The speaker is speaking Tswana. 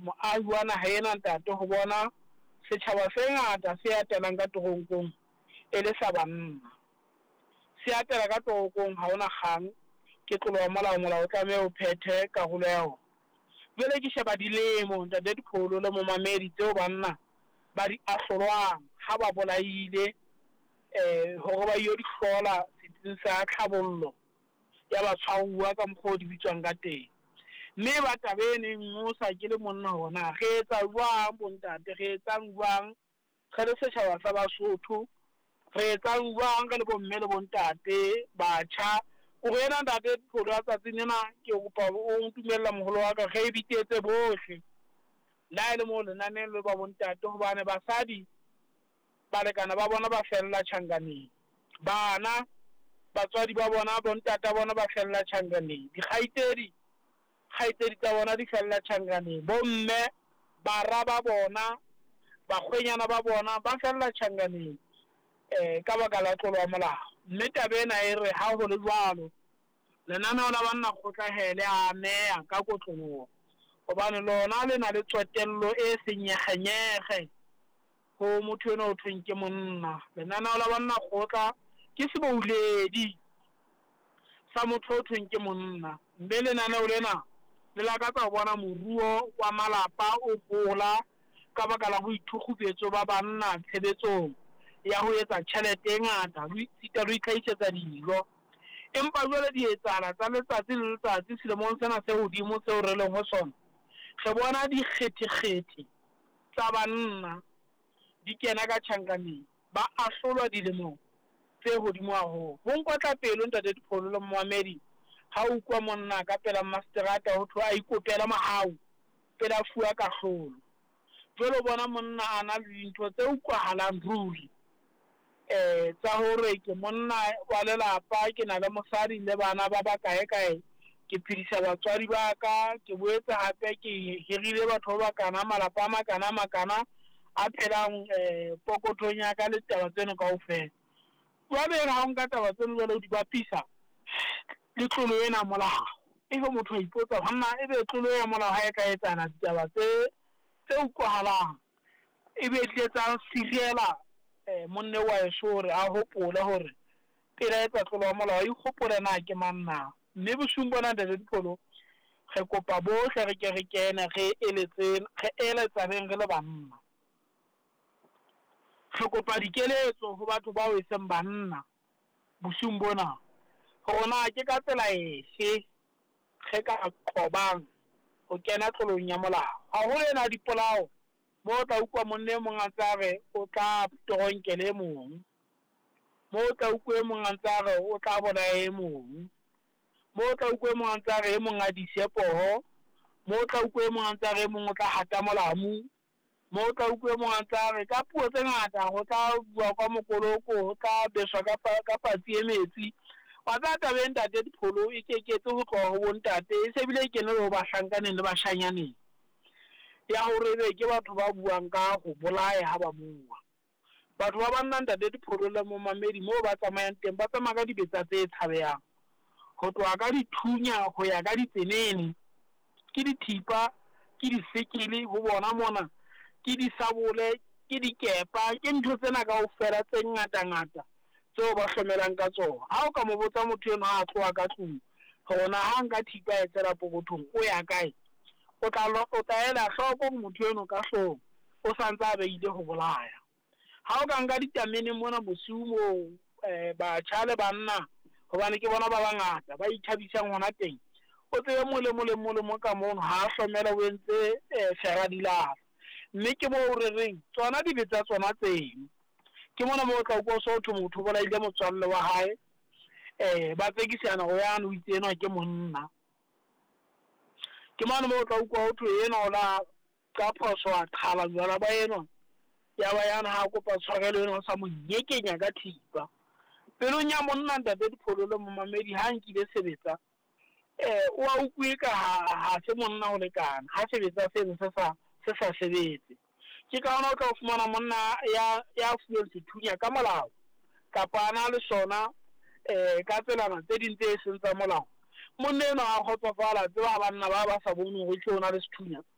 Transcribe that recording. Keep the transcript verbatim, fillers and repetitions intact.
moahi wa naha ena ntate ho bona setjhaba se ngata se etelang ka toronkong e le sa banna. Se atela ka toronkong ha hona kgang ke tlolo ya molao, molao o tlameha o phethe karolo ya ona. Jwale ke sheba dilemo ntate Dipholo le momamedi tseo banna ba di ahlolwang ha ba bolaile eh hore ba yo di hlola setsing sa tlhabollo ya batshwaruwa ka mokgwa o di bitswang ka teng. Mme ba tabene ngosa ke le monna hona re etsa jwang bontate, re etsang jwang re le setjhaba sa Basotho, re etsang jwang ka le bomme le bontate batjha. O re ena ntate Dipholo ya tsatsing lena ke kopa o ntumella moholo wa ka re bitetse bohle la ile mo lenaneng le ba bontate hobane basadi balekana ba bona ba fella tjhankaneng, bana batswadi ba bona bontate ba bona ba fella tjhankaneng, dikgaitedi kgaitedi tsa bona di fella tjhankaneng, bomme bara ba bona bakgwenyana ba bona ba fella tjhankaneng eh ka baka la tlolo ya molao. Mme taba ena e re ha ho le jwalo lenaneo la banna kgotlahele a neya ka kotloloho hobane lona le na le tsotello e senyekgenyekge ho motho eno ho thweng ke monna. Lenaneo la banna kgotla ke sebouledi sa motho ho thweng ke monna, mme lenaneo lena le lakatsa ho bona moruo wa malapa o hola ka baka la boithukgupetso ba banna tshebetsong ya ho etsa tjhelete e ngata le sita le itlhaisetsa dilo. Empa jwale di etsahala tsa letsatsi le letsatsi selemong sena se hodimo seo re leng ho sona, re bona dikgethi-kgethi tsa banna di kena ka tjhankaneng ba ahlolwa dilemong tse hodimo haholo. Ho nkotla pelo ntate Dipholo le momamedi ha o kwa monna ka pela masterata ho thwa a ikopela mahao pela fuwa kahlolo. Jwale bona monna ana le dintho tse utlwahalang ruri eh tsa hore ke monna wa lelapa, ke na le mosadi le bana ba ba kae kae, ke phedisa batswadi ba ka, ke boetse hape ke hirile batho ba kana malapa a makana makana a phelang eh pokothong ya ka le taba tseno kaofela. Jwale ha o nka taba tseno jwale o di bapisa le tlolo ena molao, ebe motho a ipotsa honna ebe tlolo ya molao ha e ka etsana ditaba tse tse utlwahalang ebe di etsa siriela eh monne wa eso hore a hopole hore pela etsa tlolo ya molao e hopole na ke mang na. Mme bosung bona ntate Dipholo re kopa bohle re ke re kene re eletseng re eletsaneng re le banna, re kopa dikeletso ho batho bao e seng banna bosung bona hore na ke ka tsela efe re ka qobang ho kena tlolong ya molao. Ha ho ena dipolao mo o tla ukwa monne e mong a tsare o tla toronkele e mong, mo o tla ukwe e mong a tsare o tla bolaya e mong, mo o tla ukwe e mong a tsare e mong a disepoho, mo o tla ukwe e mong a tsare e mong o tla hata molamu, mo o tla ukwe e mong a tsare ka puo tse ngata ho tla bua kwa mokoloko, ho tla beswa ka patsi e metsi. Wa tsa tabeng ntate Dipholo e keketse ho tloha ho bontate e se bile ke ne le ho bahlankaneng le bashanyaneng ya hore be ke batho ba buang ka ho bolaya ha ba bua. Batho ba banna ntate Dipholo le momamedi moo ba tsamayang teng ba tsamaya ka dibetsa tse tshabehang ho tloha ka dithunya ho ya ka ditsenene, ke dithipa, ke disekele ho bona mona, ke disabole, ke dikepa, ke ntho tsena kaofela tse ngata ngata tseo ba hlomelang ka tsona. Ha o ka mo botsa motho eno a tloha ka tlung hore na ha nka thipa e tsela pokothong o ya kae, o tla o tla ela hloko motho eno ka hlooho o santse a beile ho bolaya. Ha o ka nka ditamene mona bosiu moo eh batjha le banna hobane ke bona ba bangata ba ithabisang hona teng, o tsebe mole mole mole mo ka mono ha hlomela o entse fera dilala. Mme ke mo re reng tsona di betsa tsona tseno, ke mona mo o tla utlwa so thwe motho bola ile motswalle wa hae eh ba tsekisana go yana o itse ena ke monna. Ke mona mo o tla utlwa ho thwe ena o la ka phoso a qhala jwala ba ena ya ba yana ha kopa tshwarelo ena o sa mo nyekenya ka thipa. Pelong ya monna ntate Dipholo le momamedi ha nkile sebetsa eh o a utlwe ka ha se monna o lekana ha sebetsa seno se sa se sa sebetse. Ke ka hona o tla fumana monna ya ya fuweng sethunya ka molao kapa ana le sona eh ka tselana tse ding tse seng tsa molao. Monna eno a kgotsofala tse ba banna ba ba sa bone ho tle ona le sethunya